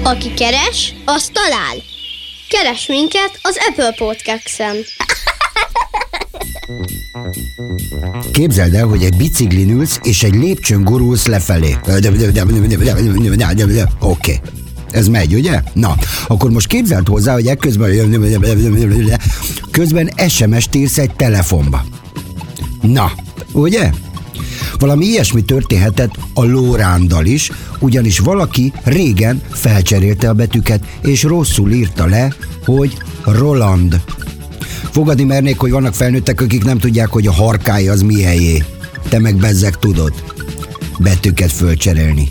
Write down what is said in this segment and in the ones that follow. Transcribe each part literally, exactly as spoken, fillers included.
Aki keres, az talál. Keres minket az Apple Podcast-en. Képzeld el, hogy egy biciklin ülsz, és egy lépcsőn gurulsz lefelé. Oké. Okay. Ez megy, ugye? Na, akkor most képzeld hozzá, hogy ekközben közben es em est írsz egy telefonba. Na, ugye? Valami ilyesmi történhetett a Lóránddal is, ugyanis valaki régen felcserélte a betűket, és rosszul írta le, hogy Roland. Fogadni mernék, hogy vannak felnőttek, akik nem tudják, hogy a harkály az milyéjé. Te meg bezzeg tudod betűket fölcserélni.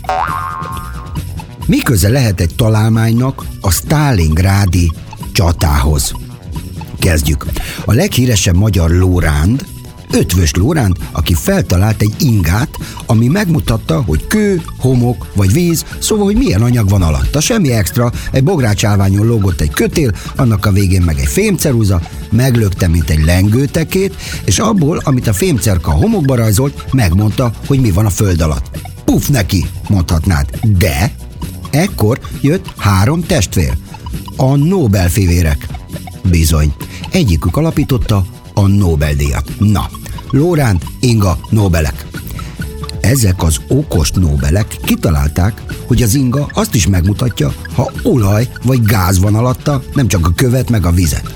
Mi köze lehet egy találmánynak a sztálingrádi csatához? Kezdjük. A leghíresebb magyar Lóránd, Ötvös Lóránd, aki feltalált egy ingát, ami megmutatta, hogy kő, homok vagy víz, szóval, hogy milyen anyag van alatta. Semmi extra, egy bográcsálványon lógott egy kötél, annak a végén meg egy fémceruza, meglökte, mint egy lengőtekét, és abból, amit a fémcerka a homokba rajzolt, megmondta, hogy mi van a föld alatt. Puff neki, mondhatnád. De ekkor jött három testvér, a Nobel-fivérek. Bizony, egyikük alapította a Nobel-díjat. Na, Lóránd, Inga, Nobelek. Ezek az okos Nobelek kitalálták, hogy az inga azt is megmutatja, ha olaj vagy gáz van alatta, nem csak a követ meg a vizet.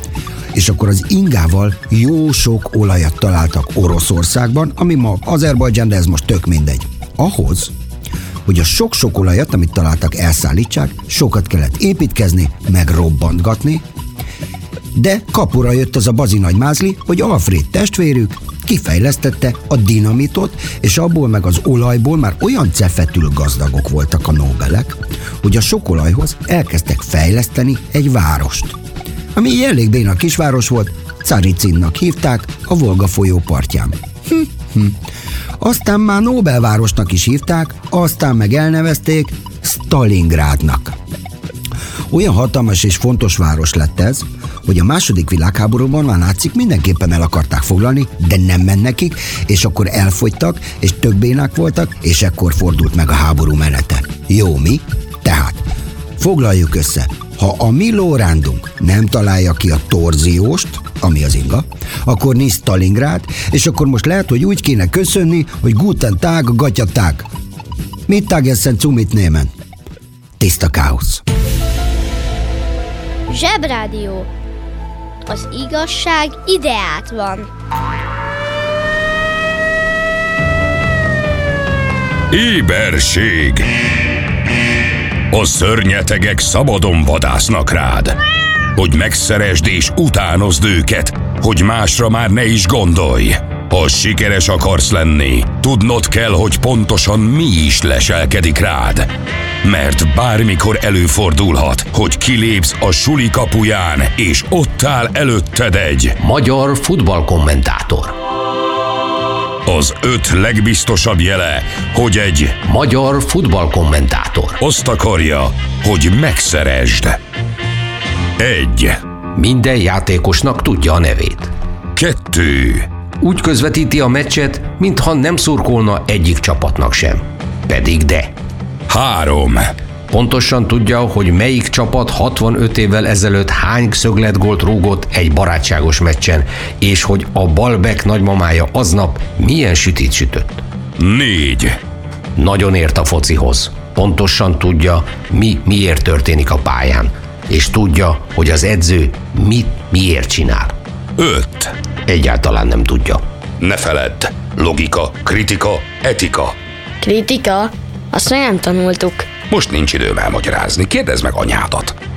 És akkor az ingával jó sok olajat találtak Oroszországban, ami ma Azerbajdzsán, de ez most tök mindegy. Ahhoz, hogy a sok-sok olajat, amit találtak, elszállítsák, sokat kellett építkezni, meg robbantgatni, de kapura jött az a bazi nagy mázli, hogy Alfred testvérük kifejlesztette a dinamitot, és abból meg az olajból már olyan cefetül gazdagok voltak a Nobelek, hogy a sok olajhoz elkezdtek fejleszteni egy várost. Ami elég béna kisváros volt, Caricinnak hívták, a Volga folyó partján. Hm, hm. Aztán már Nobelvárosnak is hívták, aztán meg elnevezték Stalingrádnak. Olyan hatalmas és fontos város lett ez, hogy a második világháborúban a nácik mindenképpen el akarták foglalni, de nem ment nekik, és akkor elfogytak, és tök bénák voltak, és ekkor fordult meg a háború menete. Jó, mi? Tehát, foglaljuk össze, ha a mi Lórándunk nem találja ki a torzióst, ami az inga, akkor nincs Stalingrád, és akkor most lehet, hogy úgy kéne köszönni, hogy Guten Tag, Gatya Tag. Mit tagessen zumit némen? Tiszta káosz. Zsebrádió. Az igazság ideát van. Éberség! A szörnyetegek szabadon vadásznak rád, hogy megszeresd és utánozd őket, hogy másra már ne is gondolj. Ha sikeres akarsz lenni, tudnod kell, hogy pontosan mi is leselkedik rád. Mert bármikor előfordulhat, hogy kilépsz a suli kapuján, és ott áll előtted egy magyar futballkommentátor. Az öt legbiztosabb jele, hogy egy magyar futballkommentátor azt akarja, hogy megszeresd. Egy. Minden játékosnak tudja a nevét. Kettő. Úgy közvetíti a meccset, mintha nem szurkolna egyik csapatnak sem. Pedig de. Három. Pontosan tudja, hogy melyik csapat hatvanöt évvel ezelőtt hány szögletgólt rúgott egy barátságos meccsen, és hogy a balbek nagymamája aznap milyen sütit sütött. Négy. Nagyon ért a focihoz. Pontosan tudja, mi miért történik a pályán, és tudja, hogy az edző mit miért csinál. Öt. Egyáltalán nem tudja. Ne feledd, logika, kritika, etika. Kritika? Azt még nem tanultuk. Most nincs időm elmagyarázni, kérdezd meg anyádat.